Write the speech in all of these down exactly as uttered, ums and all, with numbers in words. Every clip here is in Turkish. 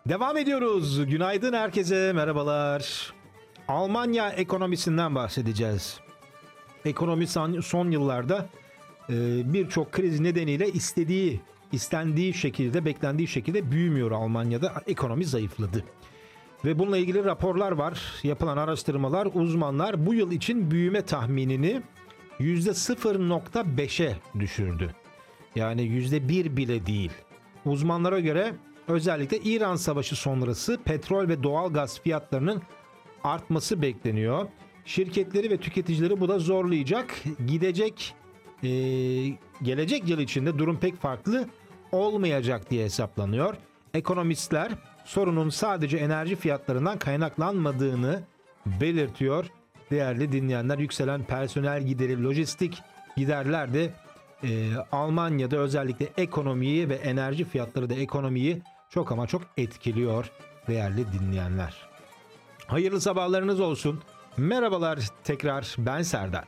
Devam ediyoruz. Günaydın herkese, merhabalar. Almanya ekonomisinden bahsedeceğiz. Ekonomi son, son yıllarda e, birçok kriz nedeniyle istediği, istendiği şekilde, beklendiği şekilde büyümüyor Almanya'da. Ekonomi zayıfladı. Ve bununla ilgili raporlar var. Yapılan araştırmalar, uzmanlar bu yıl için büyüme tahminini yüzde sıfır nokta beşe düşürdü. Yani yüzde bir bile değil. Uzmanlara göre özellikle İran Savaşı sonrası petrol ve doğal gaz fiyatlarının artması bekleniyor. Şirketleri ve tüketicileri bu da zorlayacak. Gidecek, e, gelecek yıl içinde durum pek farklı olmayacak diye hesaplanıyor. Ekonomistler sorunun sadece enerji fiyatlarından kaynaklanmadığını belirtiyor. Değerli dinleyenler, yükselen personel gideri, lojistik giderler de e, Almanya'da özellikle ekonomiyi ve enerji fiyatları da ekonomiyi çok ama çok etkiliyor değerli dinleyenler. Hayırlı sabahlarınız olsun. Merhabalar tekrar, ben Serdar.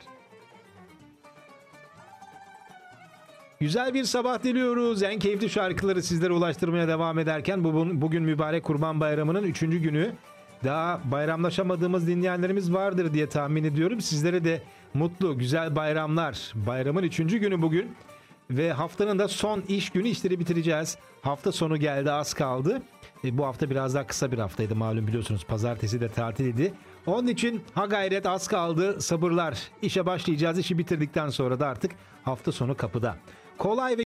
Güzel bir sabah diliyoruz. En keyifli şarkıları sizlere ulaştırmaya devam ederken bu, bugün mübarek Kurban Bayramı'nın üçüncü günü. Daha bayramlaşamadığımız dinleyenlerimiz vardır diye tahmin ediyorum. Sizlere de mutlu, güzel bayramlar. Bayramın üçüncü günü bugün. Ve haftanın da son iş günü, işleri bitireceğiz. Hafta sonu geldi, az kaldı. E, bu hafta biraz daha kısa bir haftaydı, malum biliyorsunuz. Pazartesi de tatiliydi. Onun için ha gayret, az kaldı, sabırlar. İşe başlayacağız. İşi bitirdikten sonra da artık hafta sonu kapıda. Kolay ve